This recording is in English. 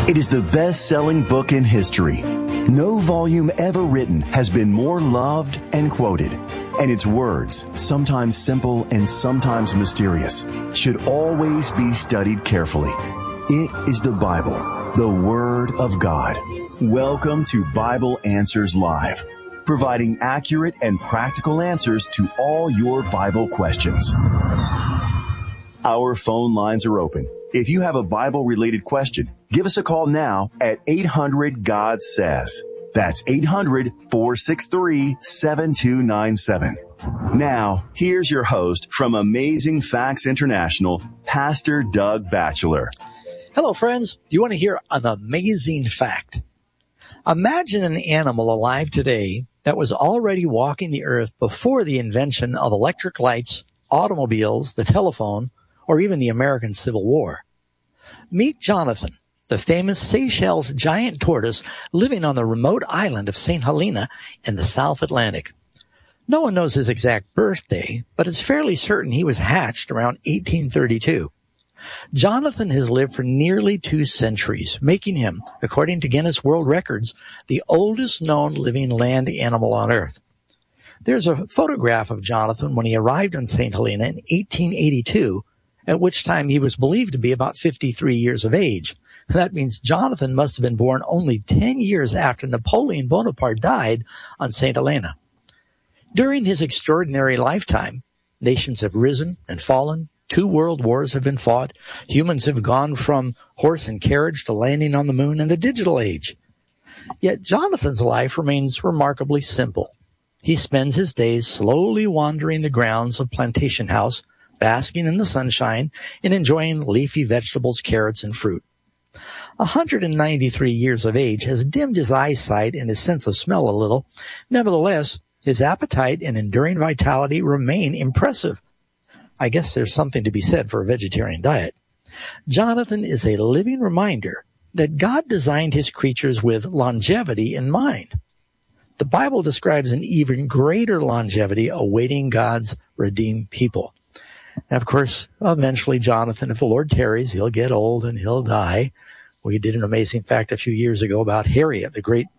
It is the best-selling book in history. No volume ever written has been more loved and quoted. And its words, sometimes simple and sometimes mysterious, should always be studied carefully. It is the Bible, the Word of God. Welcome to Bible Answers Live, providing accurate and practical answers to all your Bible questions. Our phone lines are open. If you have a Bible-related question, give us a call now at 800-GOD-SAYS. That's 800-463-7297. Now, here's your host from Amazing Facts International, Pastor Doug Batchelor. Hello, friends. Do you want to hear an amazing fact? Imagine an animal alive today that was already walking the earth before the invention of electric lights, automobiles, the telephone, or even the American Civil War. Meet Jonathan, the famous Seychelles giant tortoise living on the remote island of St. Helena in the South Atlantic. No one knows his exact birthday, but it's fairly certain he was hatched around 1832. Jonathan has lived for nearly 2 centuries, making him, according to Guinness World Records, the oldest known living land animal on Earth. There's a photograph of Jonathan when he arrived in St. Helena in 1882, at which time he was believed to be about 53 years of age. That means Jonathan must have been born only 10 years after Napoleon Bonaparte died on St. Helena. During his extraordinary lifetime, nations have risen and fallen. 2 world wars have been fought. Humans have gone from horse and carriage to landing on the moon and the digital age. Yet Jonathan's life remains remarkably simple. He spends his days slowly wandering the grounds of Plantation House, basking in the sunshine and enjoying leafy vegetables, carrots, and fruit. 193 years of age has dimmed his eyesight and his sense of smell a little. Nevertheless, his appetite and enduring vitality remain impressive. I guess there's something to be said for a vegetarian diet. Jonathan is a living reminder that God designed his creatures with longevity in mind. The Bible describes an even greater longevity awaiting God's redeemed people. And of course, eventually Jonathan, if the Lord tarries, he'll get old and he'll die. We did an amazing fact a few years ago about Harriet, the great